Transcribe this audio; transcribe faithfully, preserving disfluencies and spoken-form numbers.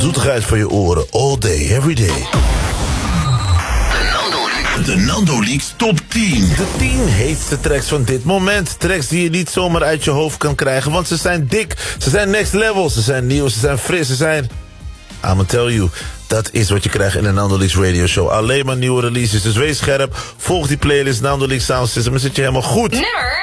zoetigheid van je oren. All day, every day. De Nando Leaks Top tien. De tien heetste tracks van dit moment. Tracks die je niet zomaar uit je hoofd kan krijgen. Want ze zijn dik, ze zijn next level, ze zijn nieuw, ze zijn fris, ze zijn... I'ma tell you, dat is wat je krijgt in de Nando Leaks Radio Show. Alleen maar nieuwe releases, dus wees scherp. Volg die playlist Nando Leaks Sound System en zit je helemaal goed. Nummer